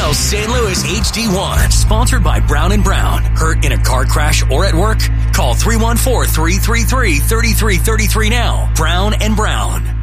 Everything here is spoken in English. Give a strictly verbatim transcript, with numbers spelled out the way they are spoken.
South Saint Louis H D one. Sponsored by Brown and Brown. Hurt in a car crash or at work? Call three one four, three three three, three three three three now. Brown and Brown.